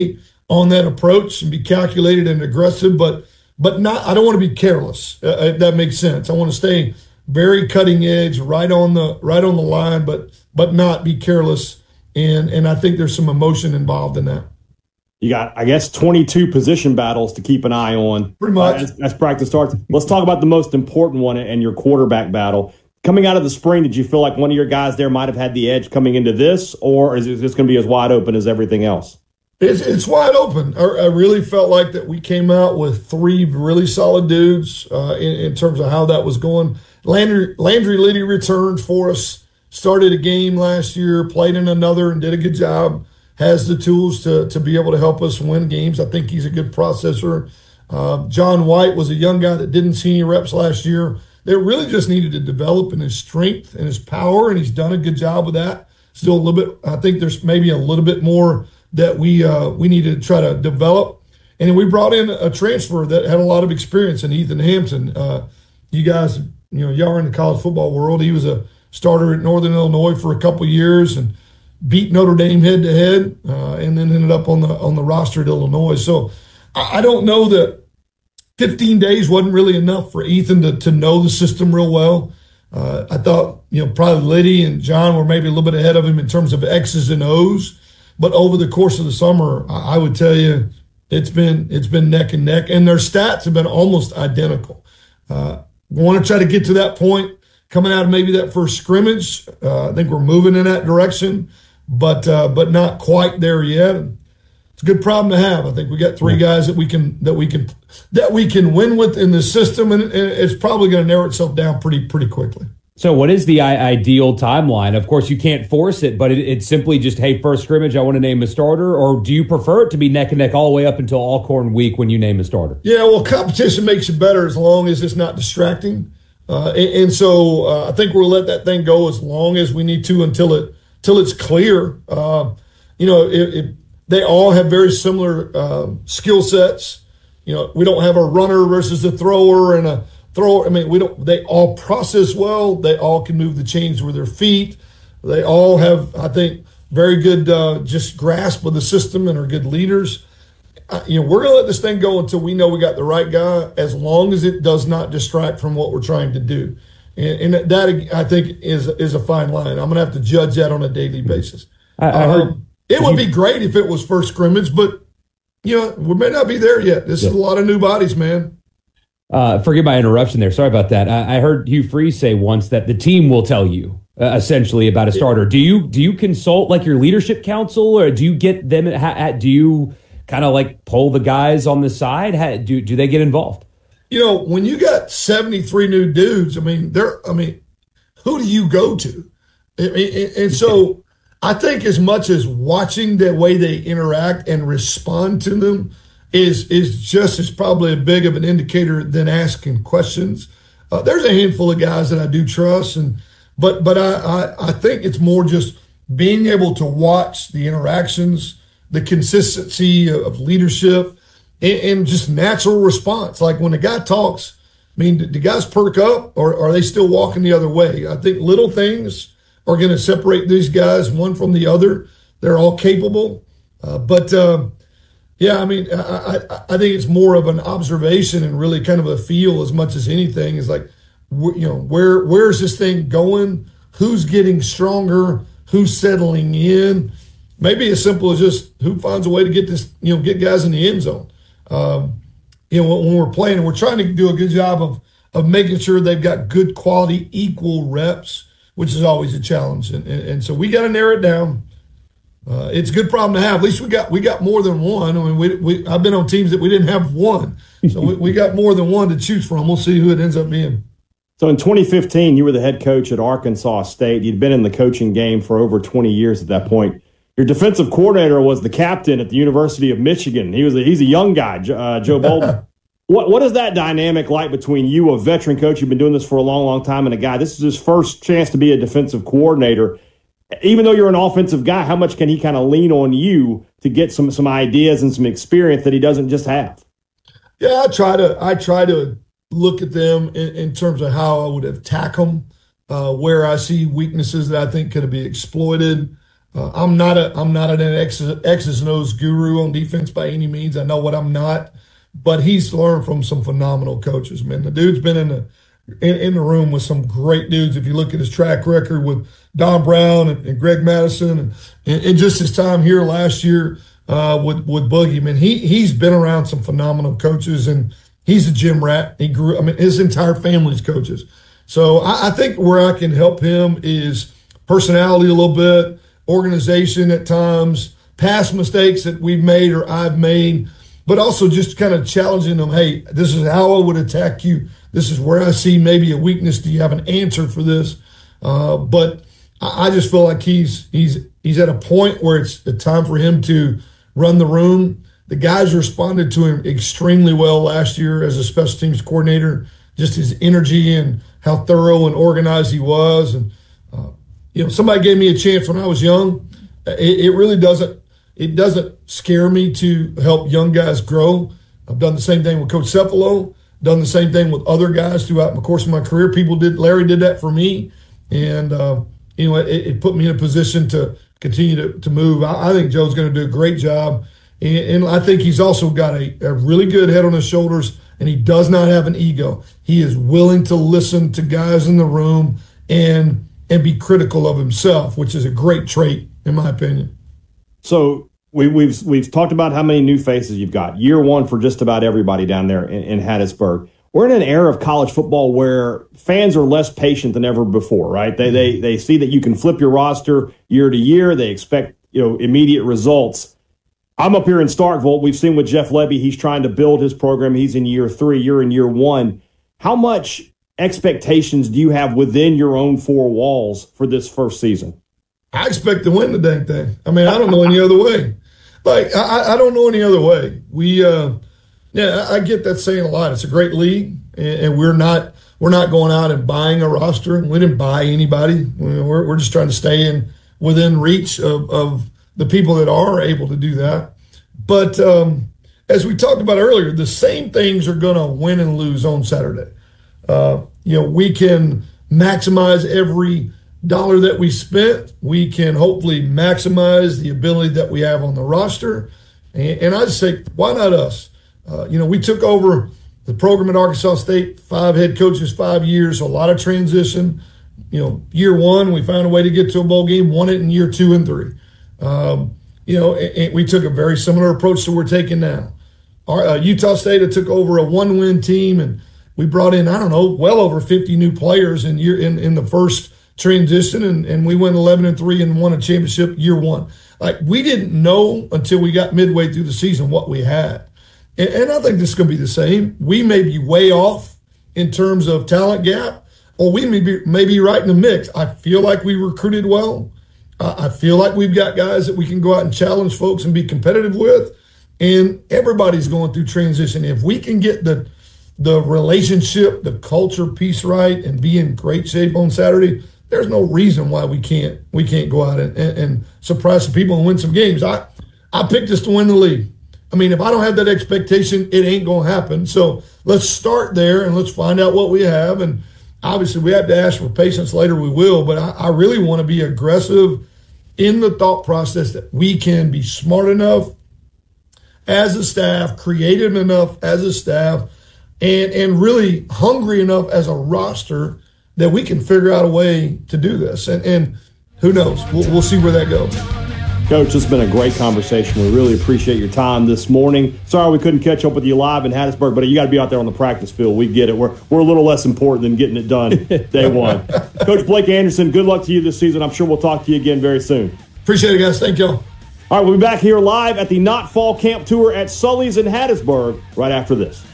on that approach and be calculated and aggressive, but not. I don't want to be careless. If that makes sense. I want to stay very cutting edge, right on the line, but not be careless. And I think there's some emotion involved in that. You got, I guess, 22 position battles to keep an eye on. Pretty much. As practice starts. Let's talk about the most important one and your quarterback battle. Coming out of the spring, did you feel like one of your guys there might have had the edge coming into this, or is this going to be as wide open as everything else? It's wide open. I really felt like that we came out with three really solid dudes in terms of how that was going. Landry Liddy returned for us, started a game last year, played in another, and did a good job. Has the tools to be able to help us win games. I think he's a good processor. John White was a young guy that didn't see any reps last year. They really just needed to develop in his strength and his power, and he's done a good job with that. Still a little bit, I think there's maybe a little bit more that we need to try to develop. And then we brought in a transfer that had a lot of experience in Ethan Hampton. You guys, y'all are in the college football world. He was a starter at Northern Illinois for a couple years and beat Notre Dame head to head, and then ended up on the roster at Illinois. So I don't know that 15 days wasn't really enough for Ethan to know the system real well. I thought probably Liddy and John were maybe a little bit ahead of him in terms of X's and O's, but over the course of the summer, I would tell you it's been neck and neck, and their stats have been almost identical. We want to try to get to that point coming out of maybe that first scrimmage. I think we're moving in that direction. But not quite there yet. It's a good problem to have. I think we got three guys that we can win with in the system, and it's probably going to narrow itself down pretty quickly. So, what is the ideal timeline? Of course, you can't force it, but it's simply just, hey, first scrimmage, I want to name a starter, or do you prefer it to be neck and neck all the way up until Alcorn week when you name a starter? Yeah, well, competition makes you better as long as it's not distracting, and so I think we'll let that thing go as long as we need to until it's clear. If they all have very similar skill sets. We don't have a runner versus a thrower and a thrower. I mean, they all process well. They all can move the chains with their feet. They all have, I think, very good just grasp of the system and are good leaders. We're going to let this thing go until we know we got the right guy, as long as it does not distract from what we're trying to do. And that, I think, is a fine line. I'm going to have to judge that on a daily basis. I heard it would be great if it was first scrimmage, but, we may not be there yet. This is a lot of new bodies, man. Forgive my interruption there. Sorry about that. I heard Hugh Freeze say once that the team will tell you, essentially, about a starter. Do you consult, like, your leadership council, or do you get them? Do you kind of, like, pull the guys on the side? Do they get involved? When you got 73 new dudes, who do you go to? And so I think as much as watching the way they interact and respond to them is just as probably as big of an indicator than asking questions. There's a handful of guys that I do trust, but I think it's more just being able to watch the interactions, the consistency of leadership, and just natural response. Like when a guy talks, do guys perk up, or are they still walking the other way? I think little things are going to separate these guys one from the other. They're all capable. I think it's more of an observation and really kind of a feel as much as anything. Is like, where's this thing going? Who's getting stronger? Who's settling in? Maybe as simple as just who finds a way to get this, get guys in the end zone. When we're playing, and we're trying to do a good job of making sure they've got good quality, equal reps, which is always a challenge. And so we got to narrow it down. It's a good problem to have. At least we got more than one. I've been on teams that we didn't have one. So we got more than one to choose from. We'll see who it ends up being. So in 2015, you were the head coach at Arkansas State. You'd been in the coaching game for over 20 years at that point. Your defensive coordinator was the captain at the University of Michigan. He's a young guy, Joe Bolden. What is that dynamic like between you, a veteran coach, you've been doing this for a long, long time, and a guy, this is his first chance to be a defensive coordinator. Even though you're an offensive guy, how much can he kind of lean on you to get some ideas and some experience that he doesn't just have? Yeah, I try to look at them in terms of how I would attack them, where I see weaknesses that I think could be exploited. I'm not an X's and O's guru on defense by any means. I know what I'm not, but he's learned from some phenomenal coaches, man. The dude's been in the room with some great dudes. If you look at his track record with Don Brown and Greg Madison and just his time here last year with Boogie, man, he's been around some phenomenal coaches, and he's a gym rat. His entire family's coaches. So I think where I can help him is personality a little bit, organization at times, past mistakes that we've made or I've made, but also just kind of challenging them. Hey, this is how I would attack you. This is where I see maybe a weakness. Do you have an answer for this? But I just feel like he's at a point where it's the time for him to run the room. The guys responded to him extremely well last year as a special teams coordinator, just his energy and how thorough and organized he was. And, somebody gave me a chance when I was young. It really doesn't scare me to help young guys grow. I've done the same thing with Coach Cefalo, done the same thing with other guys throughout the course of my career. Larry did that for me. And, it put me in a position to continue to move. I think Joe's going to do a great job. And I think he's also got a really good head on his shoulders, and he does not have an ego. He is willing to listen to guys in the room and be critical of himself, which is a great trait, in my opinion. So we've talked about how many new faces you've got. Year one for just about everybody down there in Hattiesburg. We're in an era of college football where fans are less patient than ever before, right? They see that you can flip your roster year to year. They expect immediate results. I'm up here in Starkville. We've seen with Jeff Levy, he's trying to build his program. He's in year 3. You're in year 1. How much expectations do you have within your own 4 walls for this first season? I expect to win the dang thing. I don't know any other way. I don't know any other way. I get that saying a lot. It's a great league, and we're not going out and buying a roster. We didn't buy anybody. We're just trying to stay within reach of the people that are able to do that. But as we talked about earlier, the same things are going to win and lose on Saturday. We can maximize every dollar that we spent. We can hopefully maximize the ability that we have on the roster. And I just say, why not us? We took over the program at Arkansas State, 5 head coaches, 5 years, a lot of transition. Year 1, we found a way to get to a bowl game, won it in year 2 and 3. And we took a very similar approach to what we're taking now. Utah State took over a 1-win team, and we brought in, well over 50 new players in the first transition, and we went 11-3 and won a championship year 1. We didn't know until we got midway through the season what we had. And I think this is going to be the same. We may be way off in terms of talent gap, or we may be right in the mix. I feel like we recruited well. I feel like we've got guys that we can go out and challenge folks and be competitive with. And everybody's going through transition. If we can get the relationship, the culture piece right and be in great shape on Saturday, there's no reason why we can't go out and surprise some people and win some games. I picked us to win the league. If I don't have that expectation, it ain't going to happen. So let's start there and let's find out what we have. And obviously we have to ask for patience later, we will. But I really want to be aggressive in the thought process that we can be smart enough as a staff, creative enough as a staff, and really hungry enough as a roster that we can figure out a way to do this. And who knows? We'll see where that goes. Coach, it's been a great conversation. We really appreciate your time this morning. Sorry we couldn't catch up with you live in Hattiesburg, but you got to be out there on the practice field. We get it. We're a little less important than getting it done day one. Coach Blake Anderson, good luck to you this season. I'm sure we'll talk to you again very soon. Appreciate it, guys. Thank you. All right, we'll be back here live at the Not Fall Camp Tour at Sully's in Hattiesburg right after this.